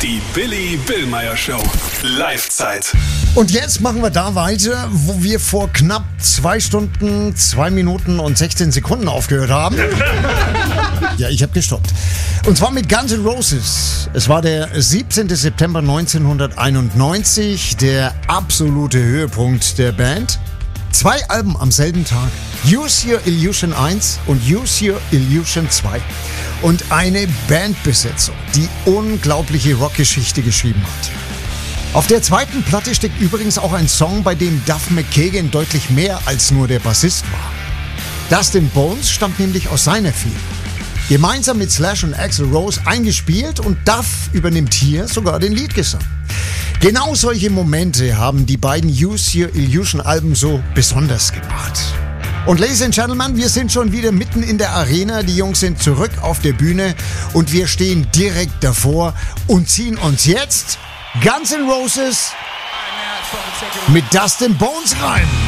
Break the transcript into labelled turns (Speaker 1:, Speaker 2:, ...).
Speaker 1: Die Billy Billmeyer Show. Live-Zeit.
Speaker 2: Und jetzt machen wir da weiter, wo wir vor knapp 2 Stunden, 2 Minuten und 16 Sekunden aufgehört haben. Ja, ich habe gestoppt. Und zwar mit Guns N' Roses. Es war der 17. September 1991, der absolute Höhepunkt der Band. 2 Alben am selben Tag. Use Your Illusion 1 und Use Your Illusion 2. Und eine Bandbesetzung, die unglaubliche Rockgeschichte geschrieben hat. Auf der zweiten Platte steckt übrigens auch ein Song, bei dem Duff McKagan deutlich mehr als nur der Bassist war. Dustin Bones stammt nämlich aus seiner Fehde. Gemeinsam mit Slash und Axl Rose eingespielt und Duff übernimmt hier sogar den Leadgesang. Genau solche Momente haben die beiden Use Your Illusion Alben so besonders gemacht. Und Ladies and Gentlemen, wir sind schon wieder mitten in der Arena. Die Jungs sind zurück auf der Bühne und wir stehen direkt davor und ziehen uns jetzt Guns N' Roses mit Dustin Bones rein.